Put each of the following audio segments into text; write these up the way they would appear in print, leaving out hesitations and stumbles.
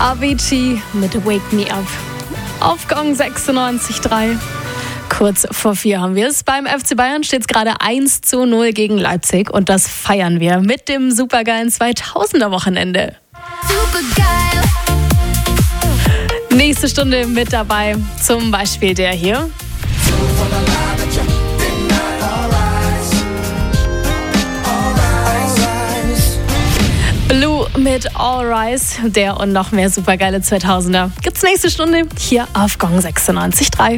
Avicii mit Wake Me Up. Auf Gong 96,3. Kurz vor 4 haben wir es. Beim FC Bayern steht es gerade 1:0 gegen Leipzig und das feiern wir mit dem supergeilen 2000er-Wochenende. Supergeil. Nächste Stunde mit dabei, zum Beispiel der hier. Blue mit All Rise, der und noch mehr supergeile 2000er. Gibt's nächste Stunde hier auf Gong 96,3.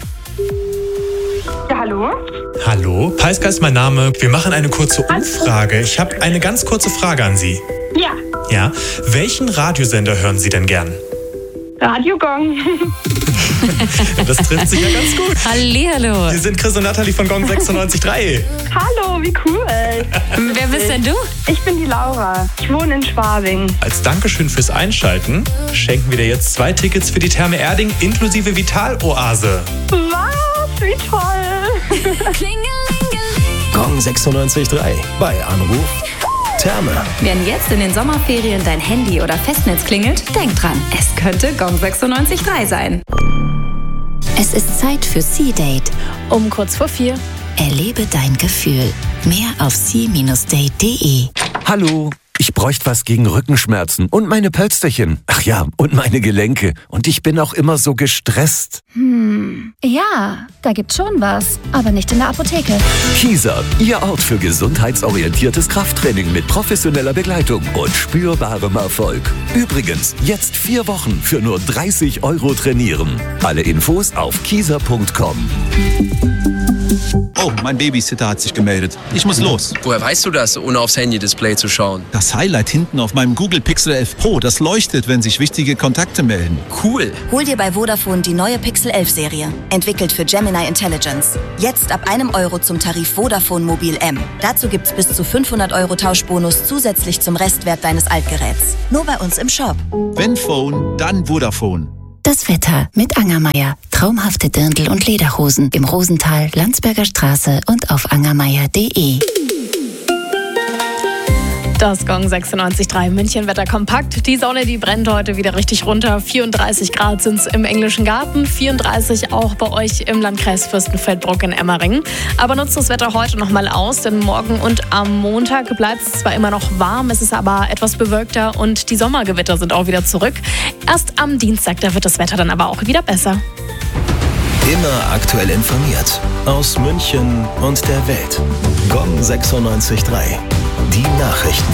Ja, hallo? Hallo, Peiska ist mein Name. Wir machen eine kurze Umfrage. Ich habe eine ganz kurze Frage an Sie. Ja, Ja, welchen Radiosender hören Sie denn gern? Radio Gong. Das trifft sich ja ganz gut. Hallihallo. Wir sind Chris und Nathalie von Gong 96,3. Hallo, wie cool. Wer bist denn du? Ich bin die Laura. Ich wohne in Schwabing. Als Dankeschön fürs Einschalten schenken wir dir jetzt 2 Tickets für die Therme Erding inklusive Vitaloase. Was? Wie toll. Gong 96,3 bei Anruf Therme. Wenn jetzt in den Sommerferien dein Handy oder Festnetz klingelt, denk dran, es könnte Gong 96,3 sein. Es ist Zeit für C-Date. Um kurz vor 4. Erlebe dein Gefühl. Mehr auf c-date.de. Hallo, ich bräuchte was gegen Rückenschmerzen und meine Pölsterchen. Ach ja, und meine Gelenke. Und ich bin auch immer so gestresst. Ja, da gibt's schon was, aber nicht in der Apotheke. Kieser, Ihr Ort für gesundheitsorientiertes Krafttraining mit professioneller Begleitung und spürbarem Erfolg. Übrigens, jetzt 4 Wochen für nur 30 € trainieren. Alle Infos auf kieser.com. Oh, mein Babysitter hat sich gemeldet. Ich muss los. Woher weißt du das, ohne aufs Handy-Display zu schauen? Das Highlight hinten auf meinem Google Pixel 11 Pro, das leuchtet, wenn sich wichtige Kontakte melden. Cool. Hol dir bei Vodafone die neue Pixel 11 Serie. Entwickelt für Gemini Intelligence. Jetzt ab €1 zum Tarif Vodafone Mobil M. Dazu gibt's bis zu 500 € Tauschbonus zusätzlich zum Restwert deines Altgeräts. Nur bei uns im Shop. Wenn Phone, dann Vodafone. Das Wetter mit Angermeier. Traumhafte Dirndl und Lederhosen im Rosental, Landsberger Straße und auf angermeier.de. Das Gong 96,3 München-Wetter kompakt. Die Sonne, die brennt heute wieder richtig runter. 34 Grad sind es im Englischen Garten, 34 auch bei euch im Landkreis Fürstenfeldbruck in Emmering. Aber nutzt das Wetter heute noch mal aus, denn morgen und am Montag bleibt es zwar immer noch warm, es ist aber etwas bewölkter und die Sommergewitter sind auch wieder zurück. Erst am Dienstag, da wird das Wetter dann aber auch wieder besser. Immer aktuell informiert. Aus München und der Welt. Gong 96,3. Die Nachrichten.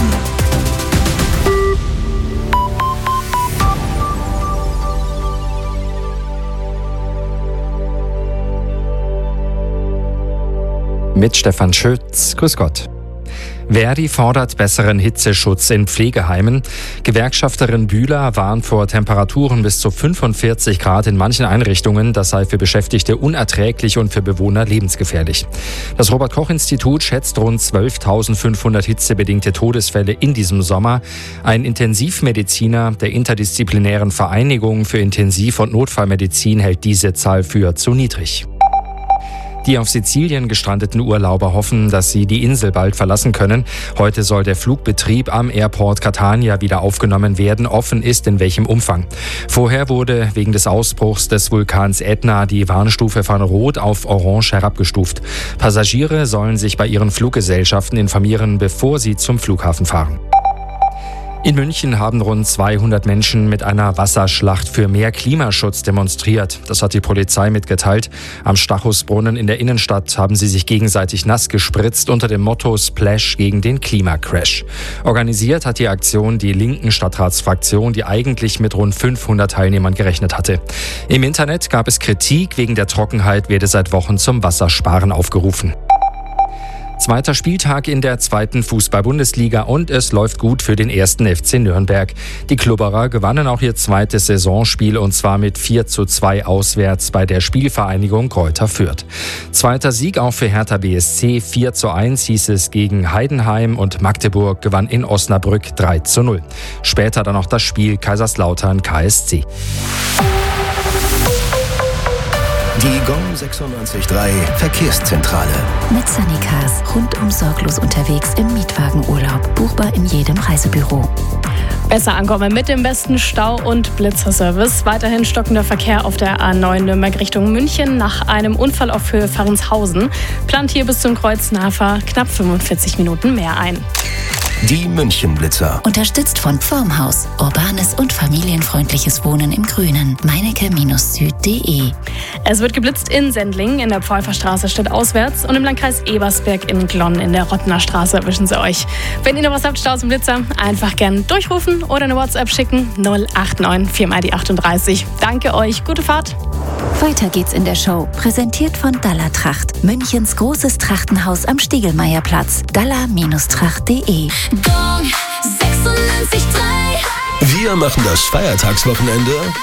Mit Stefan Schütz. Grüß Gott. Verdi fordert besseren Hitzeschutz in Pflegeheimen. Gewerkschafterin Bühler warnt vor Temperaturen bis zu 45 Grad in manchen Einrichtungen. Das sei für Beschäftigte unerträglich und für Bewohner lebensgefährlich. Das Robert-Koch-Institut schätzt rund 12.500 hitzebedingte Todesfälle in diesem Sommer. Ein Intensivmediziner der interdisziplinären Vereinigung für Intensiv- und Notfallmedizin hält diese Zahl für zu niedrig. Die auf Sizilien gestrandeten Urlauber hoffen, dass sie die Insel bald verlassen können. Heute soll der Flugbetrieb am Airport Catania wieder aufgenommen werden. Offen ist, in welchem Umfang. Vorher wurde wegen des Ausbruchs des Vulkans Ätna die Warnstufe von Rot auf Orange herabgestuft. Passagiere sollen sich bei ihren Fluggesellschaften informieren, bevor sie zum Flughafen fahren. In München haben rund 200 Menschen mit einer Wasserschlacht für mehr Klimaschutz demonstriert. Das hat die Polizei mitgeteilt. Am Stachusbrunnen in der Innenstadt haben sie sich gegenseitig nass gespritzt unter dem Motto Splash gegen den Klimacrash. Organisiert hat die Aktion die linken Stadtratsfraktion, die eigentlich mit rund 500 Teilnehmern gerechnet hatte. Im Internet gab es Kritik, wegen der Trockenheit werde seit Wochen zum Wassersparen aufgerufen. Zweiter Spieltag in der 2. Fußball-Bundesliga und es läuft gut für den 1. FC Nürnberg. Die Klubberer gewannen auch ihr zweites Saisonspiel und zwar mit 4:2 auswärts bei der Spielvereinigung Greuther Fürth. Zweiter Sieg auch für Hertha BSC, 4:1 hieß es gegen Heidenheim und Magdeburg gewann in Osnabrück 3:0. Später dann noch das Spiel Kaiserslautern KSC. Die Gong 96.3 Verkehrszentrale. Mit Sunnycars rundum sorglos unterwegs im Mietwagenurlaub. Buchbar in jedem Reisebüro. Besser ankommen mit dem besten Stau- und Blitzerservice. Weiterhin stockender Verkehr auf der A9 Nürnberg Richtung München nach einem Unfall auf Höhe Farrenshausen. Plant hier bis zum Kreuz Nafer knapp 45 Minuten mehr ein. Die München-Blitzer. Unterstützt von Formhaus. Urbanes und familienfreundliches Wohnen im Grünen. Meinecke-süd.de. Es wird geblitzt in Sendling, in der Pfeuferstraße steht auswärts und im Landkreis Ebersberg in Glonn in der Rottner Straße erwischen sie euch. Wenn ihr noch was habt, Staus und Blitzer, einfach gern durchrufen oder eine WhatsApp schicken. 089 4 die 38. Danke euch, gute Fahrt. Weiter geht's in der Show. Präsentiert von Dalla Tracht. Münchens großes Trachtenhaus am Stiegelmeierplatz. dalla-tracht.de. Gong 96.3. Wir machen das Feiertagswochenende